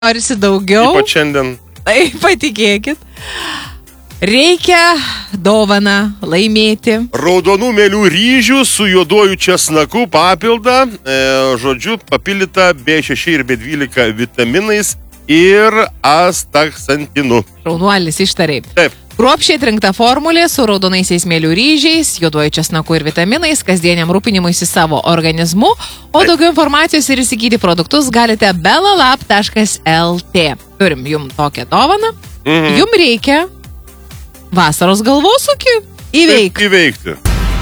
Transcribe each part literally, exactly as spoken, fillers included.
Norisi daugiau. Ypač šiandien. Tai patikėkit. Reikia dovaną laimėti. Raudonų mėlių ryžių su juoduoju česnaku papildą, e, žodžiu, papildyta B šeši ir B dvylika vitaminais ir astaksantinu. Šaunuolis ištarė. Taip. Kruopščiai atrinkta formulė su raudonaisiais mėlių ryžiais, juoduoju česnaku ir vitaminais, kasdieniam rūpinimuisi savo organizmu, o Taip. daugiau informacijos ir įsigyti produktus galite belalab taškas el tė. Turim jum tokią dovaną. Mhm. Jum reikia vasaros galvosūkį įveikti. Įveikti.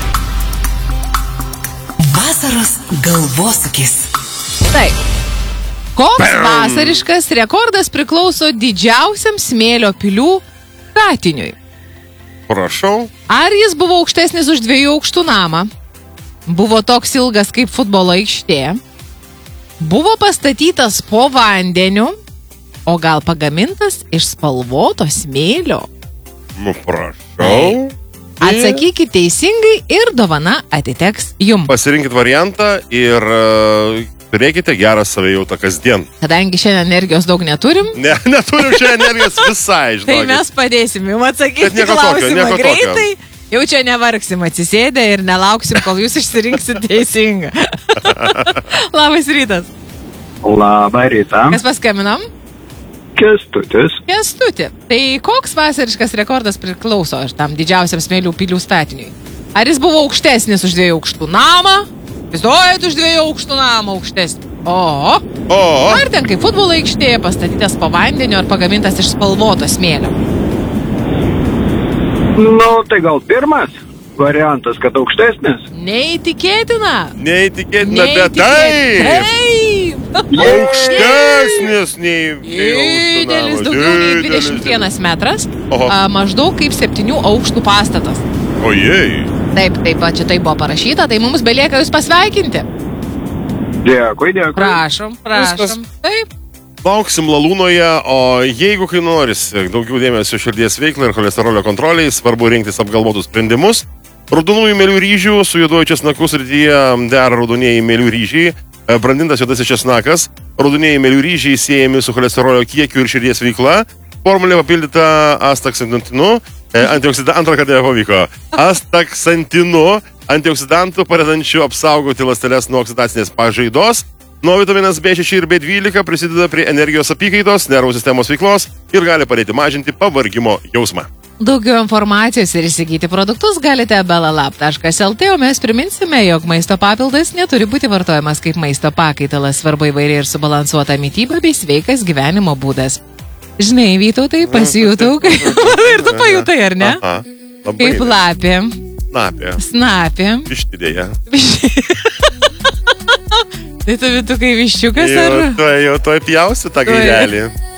Vasaros galvosūkis. Taip. Koks vasariškas rekordas priklauso didžiausiam smėlio pilių statiniui? Prašau. Ar jis buvo aukštesnis už dviejų aukštų namą? Buvo toks ilgas kaip futbolo aikštė? Buvo pastatytas po vandeniu? O gal pagamintas iš spalvoto smėlio? Nu, prašau. Atsakykit teisingai ir dovana atiteks jum. Pasirinkit variantą ir uh, turėkite gerą savijautą kasdien. Kadangi šiandien energijos daug neturim, Ne, neturim šiandien energijos visai, žinokit. tai mes padėsim jums Bet atsakyti nieko tokio, klausimą nieko tokio. greitai. Jau čia nevargsim atsisėdę ir nelauksim, kol jūs išsirinksit teisingą. Labas rytas. Labą rytą. Kas paskaminom? Kęstutis. Kęstuti. Tai koks vasariškas rekordas priklauso tam didžiausiam smėlių pilių statiniui? Ar jis buvo aukštesnis už dviejų aukštų namą? Įsivaizduojat už dviejų aukštų namą aukštesnį? O, O, ar ten kaip futbolo aikštėje pastatytas po vandeniu ar pagamintas iš spalvoto smėlio? Nu, tai gal pirmas variantas, kad aukštesnis. Neįtikėtina. neįtikėtina, bet taip. Taip. Aukštesnis nei... nei aukštų Didelis, namų. daugiau nei Didelis, dvidešimt vienas metras. Oho. A, maždaug kaip septynių aukštų pastatas. didelis. Ojei. Taip, taip, va, čia taip buvo parašyta, tai mums belieka jūs pasveikinti. Dėkui, dėkui. Prašom, prašom. Viskas. Taip. Lauksim Lalūnoje, o jeigu kai norisi daugiau dėmesio širdies veiklai ir cholesterolio kontroliai, svarbu rinktis apgalvotus sprendimus. Raudonųjų mėlių ryžių su juoduoju česnaku srityje dera raudonieji mėlių ryžiai, brandintas juodasis česnakas, raudonieji mėlių ryžiai siejami su cholesterolio kiekiu ir širdies veikla, formulė papildyta astaksantinu, antioksidantų, antrą kartą pavyko, astaksantinu, antioksidantų padedančių apsaugoti ląsteles nuo oksidacinės pažaidos. Nuo vitaminas B šeši ir B dvylika prisideda prie energijos apykaitos, nervų sistemos veiklos ir gali padėti mažinti pavargimo jausmą. Daugiau informacijos ir įsigyti produktus galite belalab taškas el tė, o mes priminsime, jog maisto papildas neturi būti vartojamas kaip maisto pakaitalas, svarbu įvairiai ir subalansuota mityba bei sveikas gyvenimo būdas. Žinai, Vytautai, pasijutau, kaip... ir tu pajutai, ar ne? Aha, labai. Kaip lapė, Snapė. snapė. Vištidėje. Tai tu Vytukai viščiukas ar... Jau, tuoj- jau tuoj pjausi tą gaidelį.